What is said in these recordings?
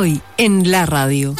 Hoy en la radio.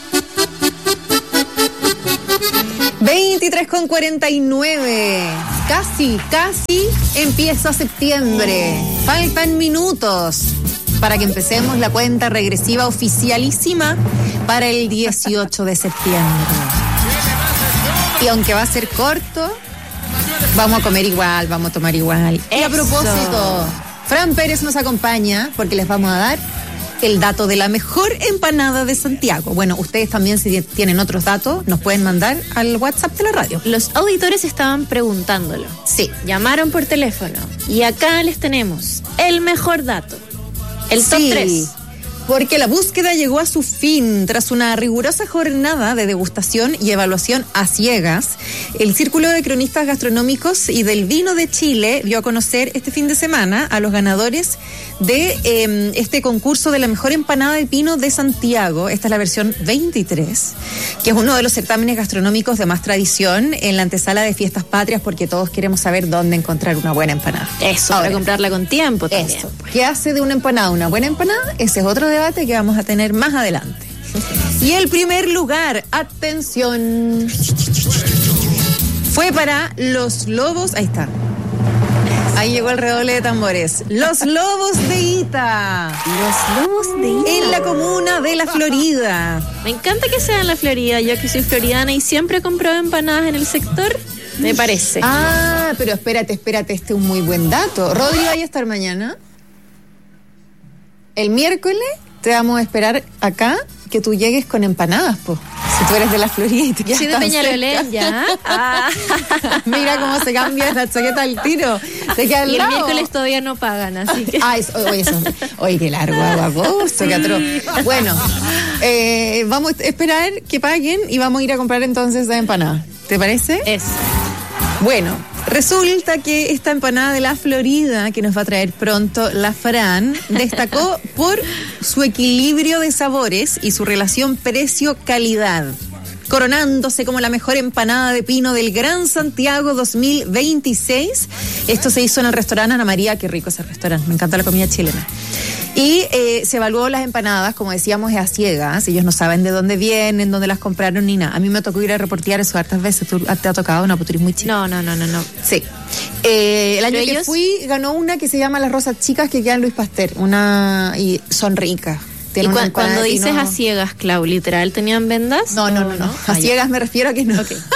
23:49. Casi empieza septiembre. Faltan minutos para que empecemos la cuenta regresiva oficialísima para el 18 de septiembre. Y aunque va a ser corto, vamos a comer igual, vamos a tomar igual. Y a propósito, Fran Pérez nos acompaña porque les vamos a dar el dato de la mejor empanada de Santiago. Bueno, ustedes también, si tienen otros datos, nos pueden mandar al WhatsApp de la radio. Los auditores estaban preguntándolo. Sí. Llamaron por teléfono. Y acá les tenemos el mejor dato. El top 3. Porque la búsqueda llegó a su fin tras una rigurosa jornada de degustación y evaluación a ciegas. El Círculo de Cronistas Gastronómicos y del Vino de Chile dio a conocer este fin de semana a los ganadores de este concurso de la mejor empanada de pino de Santiago. Esta es la versión 23, que es uno de los certámenes gastronómicos de más tradición en la antesala de Fiestas Patrias, porque todos queremos saber dónde encontrar una buena empanada. Eso, ahora, para comprarla con tiempo también. Eso. ¿Qué hace de una empanada una buena empanada? Ese es otro debate que vamos a tener más adelante. Y el primer lugar, atención, fue para los Lobos. Ahí está. Ahí llegó el redoble de tambores. Los Lobos de Ita. Los Lobos de Ita. En la comuna de La Florida. Me encanta que sea en La Florida. Yo que soy floridana y siempre compro empanadas en el sector, me parece. Ah, pero espérate, este es un muy buen dato. Rodri, ¿vaya a estar mañana? El miércoles te vamos a esperar acá que tú llegues con empanadas, po. Si tú eres de La Florida y te quedas de Peñalolén, ya. Ah. Mira cómo se cambia la chaqueta al tiro. Te queda al y lado. El miércoles todavía no pagan, así que. Oye, qué largo, agosto, sí. Qué atroz. Bueno, vamos a esperar que paguen y vamos a ir a comprar entonces la empanada. ¿Te parece? Eso. Bueno, resulta que esta empanada de La Florida que nos va a traer pronto la Fran destacó por su equilibrio de sabores y su relación precio-calidad, coronándose como la mejor empanada de pino del Gran Santiago 2026. Esto se hizo en el restaurante Ana María. Qué rico ese restaurante, me encanta la comida chilena. Y se evaluó las empanadas, como decíamos, a ciegas. Ellos no saben de dónde vienen, dónde las compraron ni nada. A mí me tocó ir a reportear eso hartas veces. ¿Te ha tocado? No, pues tú eres muy chica. No. Sí. El año que fui ganó una que se llama Las Rosas Chicas, que queda en Luis Pasteur. Y son ricas. Y cuando dices a ciegas, Clau, ¿literal tenían vendas? No. A ciegas me refiero a que no. Okay.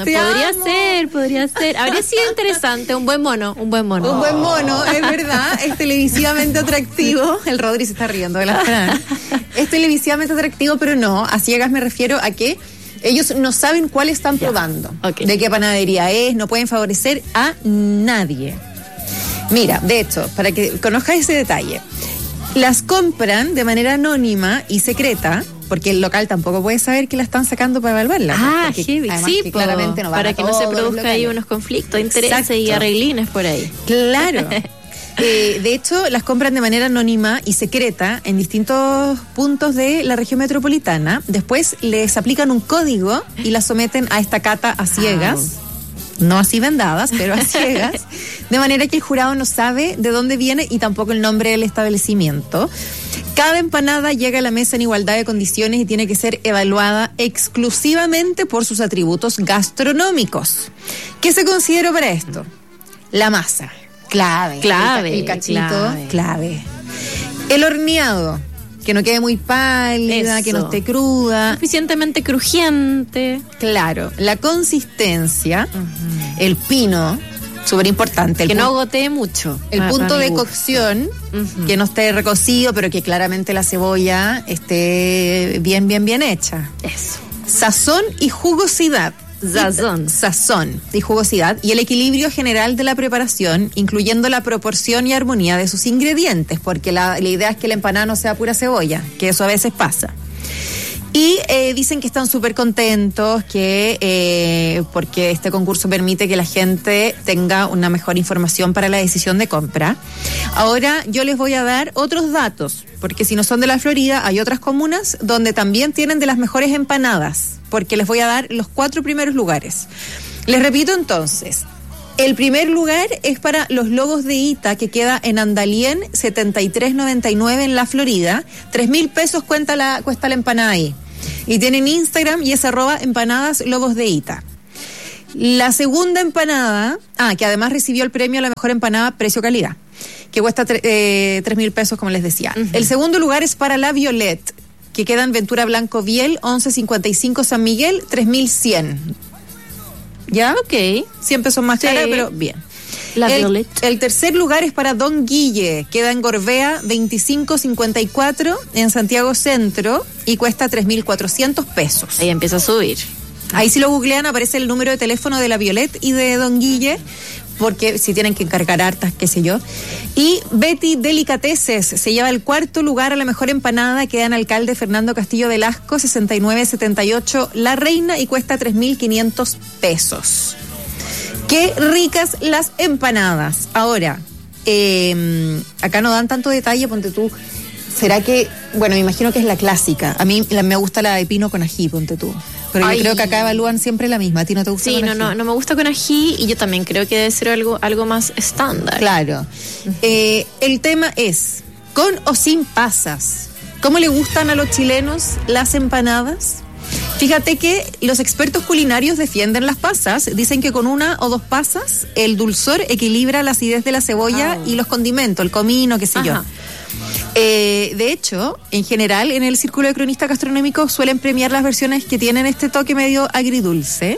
Podría ser. Habría sido interesante, un buen mono. Un buen mono, es verdad, es televisivamente atractivo. El Rodri se está riendo de la Fran. Es televisivamente atractivo, pero no, a ciegas me refiero a que ellos no saben cuál están probando, de qué panadería es, no pueden favorecer a nadie. Mira, de hecho, para que conozcas ese detalle, las compran de manera anónima y secreta, porque el local tampoco puede saber que la están sacando para evaluarla. Sí, claramente no va para que no se produzca ahí unos conflictos, intereses y arreglines por ahí. Claro. De hecho, las compran de manera anónima y secreta en distintos puntos de la región metropolitana. Después les aplican un código y las someten a esta cata a ciegas. No así vendadas, pero a ciegas, de manera que el jurado no sabe de dónde viene y tampoco el nombre del establecimiento. Cada empanada llega a la mesa en igualdad de condiciones y tiene que ser evaluada exclusivamente por sus atributos gastronómicos. ¿Qué se consideró para esto? La masa, clave. El cachito, clave. El horneado, que no quede muy pálida, que no esté cruda. Suficientemente crujiente. Claro. La consistencia, el pino, súper importante. Que no gotee mucho. El punto de cocción, que no esté recocido, pero que claramente la cebolla esté bien hecha. Eso. Sazón y jugosidad. Sazón y jugosidad y el equilibrio general de la preparación, incluyendo la proporción y armonía de sus ingredientes, porque la idea es que la empanada no sea pura cebolla, que eso a veces pasa. Y dicen que están súper contentos porque este concurso permite que la gente tenga una mejor información para la decisión de compra. Ahora yo les voy a dar otros datos, porque si no son de la Florida, hay otras comunas donde también tienen de las mejores empanadas, porque les voy a dar los 4 primeros lugares. Les repito entonces, El primer lugar es para los Lobos de Ita, que queda en Andalien, 73.99 en la Florida. 3.000 pesos cuesta la empanada ahí. Y tienen Instagram y es @empanadas-lobos-de-Ita. La segunda empanada, que además recibió el premio a la mejor empanada precio-calidad, que cuesta 3.000 pesos, como les decía. Uh-huh. El segundo lugar es para la Violet, que queda en Ventura Blanco Viel, 11.55 San Miguel, 3.100. ¿Ya? Ok. 100 pesos más cara, pero bien. La Violet. El tercer lugar es para Don Guille, queda en Gorbea, 25.54 en Santiago Centro y cuesta 3.400 pesos. Ahí empieza a subir. Ahí si lo googlean aparece el número de teléfono de la Violet y de Don Guille, porque si tienen que encargar hartas, qué sé yo. Y Betty Delicateces se lleva el cuarto lugar a la mejor empanada, queda en Alcalde Fernando Castillo Velasco, 69.78 La Reina y cuesta 3.500 pesos. Qué ricas las empanadas. Ahora, acá no dan tanto detalle, ponte tú. ¿Será que, bueno, me imagino que es la clásica? A mí me gusta la de pino con ají, ponte tú. Pero yo creo que acá evalúan siempre la misma. ¿A ti no te gusta con ají? No me gusta con ají y yo también creo que debe ser algo más estándar. Claro. El tema es, ¿con o sin pasas? ¿Cómo le gustan a los chilenos las empanadas? Fíjate que los expertos culinarios defienden las pasas. Dicen que con 1 o 2 pasas el dulzor equilibra la acidez de la cebolla y los condimentos, el comino, qué sé yo. De hecho, en general, en el círculo de cronistas gastronómicos suelen premiar las versiones que tienen este toque medio agridulce.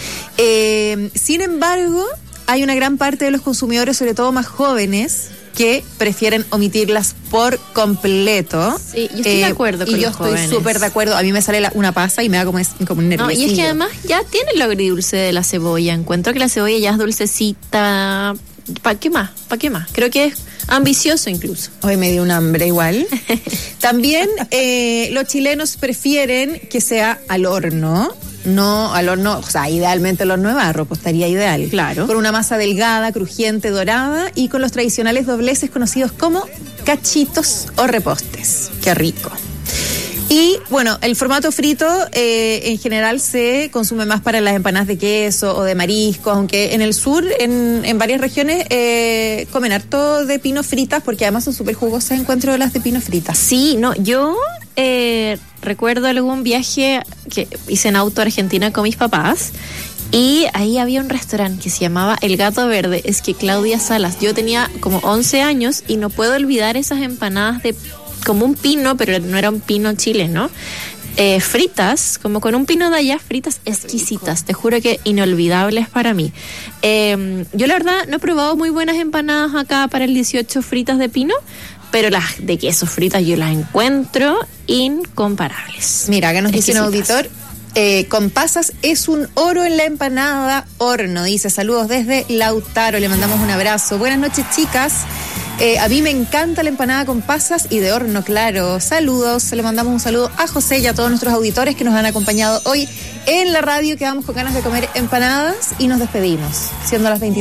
Sin embargo, hay una gran parte de los consumidores, sobre todo más jóvenes, que prefieren omitirlas por completo. Sí, yo estoy de acuerdo con los jóvenes. Y yo estoy súper de acuerdo. A mí me sale una pasa y me da como un nerviosillo. No, y es que además ya tiene lo agridulce de la cebolla. Encuentro que la cebolla ya es dulcecita. ¿Para qué más? Creo que es ambicioso incluso. Hoy me dio un hambre igual. También los chilenos prefieren que sea al horno. No al horno, o sea, idealmente el horno de barro, pues estaría ideal. Claro. Con una masa delgada, crujiente, dorada y con los tradicionales dobleces conocidos como cachitos o repostes. ¡Qué rico! Y bueno, el formato frito en general se consume más para las empanadas de queso o de mariscos, aunque en el sur, en varias regiones, comen harto de pino fritas porque además son súper jugosas, encuentro las de pino fritas. Sí, no, yo recuerdo algún viaje que hice en auto a Argentina con mis papás y ahí había un restaurante que se llamaba El Gato Verde. Es que Claudia Salas, yo tenía como 11 años y no puedo olvidar esas empanadas de como un pino, pero no era un pino chileno, fritas, como con un pino de allá, fritas exquisitas, te juro que inolvidables para mí. Yo la verdad no he probado muy buenas empanadas acá para el 18 fritas de pino, pero las de queso fritas yo las encuentro incomparables. Mira, acá nos dice un auditor, con pasas es un oro en la empanada horno, dice, saludos desde Lautaro, le mandamos un abrazo. Buenas noches, chicas. A mí me encanta la empanada con pasas y de horno, claro. Saludos, le mandamos un saludo a José y a todos nuestros auditores que nos han acompañado hoy en la radio. Quedamos con ganas de comer empanadas y nos despedimos, siendo las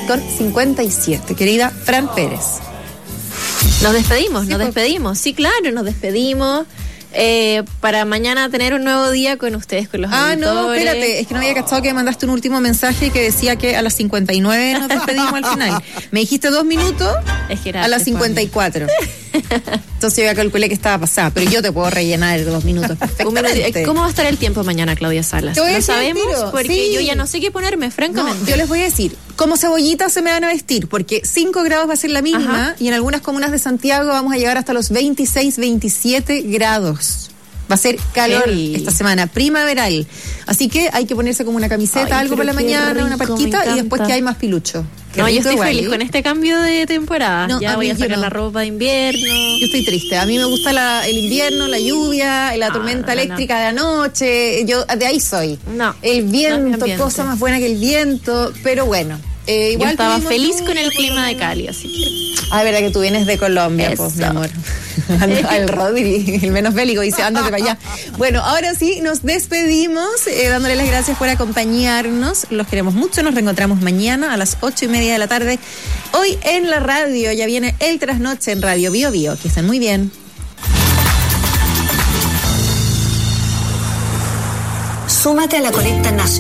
23:57. Querida Fran Pérez. Nos despedimos. Sí, claro, nos despedimos. Para mañana tener un nuevo día con ustedes, con los auditores. No, espérate, es que no había cachado que me mandaste un último mensaje que decía que a las 59 nos despedimos al final. Me dijiste 2 minutos, es que a las 54. Entonces yo ya calculé que estaba pasada, pero yo te puedo rellenar 2 minutos perfectamente. ¿Cómo va a estar el tiempo mañana, Claudia Salas? No sabemos, porque yo ya no sé qué ponerme, francamente. No, yo les voy a decir, como cebollitas se me van a vestir, porque 5 grados va a ser la mínima. Ajá. Y en algunas comunas de Santiago vamos a llegar hasta los 26, 27 grados. Va a ser calor esta semana, primaveral. Así que hay que ponerse como una camiseta, algo por la mañana, rico, una parquita, y después que hay más pilucho. No, yo estoy feliz con este cambio de temporada. No, ya voy a sacar la ropa de invierno. Yo estoy triste. A mí me gusta el invierno, la lluvia, la tormenta eléctrica de anoche. Yo de ahí soy. No. El viento, cosa más buena que el viento. Pero bueno. Igual yo estaba feliz con el clima de Cali, así que... Ah, verdad que tú vienes de Colombia, pues, mi amor. El Rodri, el menos bélico, dice, ándate para allá. Bueno, ahora sí, nos despedimos, dándole las gracias por acompañarnos. Los queremos mucho, nos reencontramos mañana a las 8:30 de la tarde. Hoy en la radio, ya viene el trasnoche en Radio Bio Bio. Que estén muy bien. Súmate a la colecta nacional.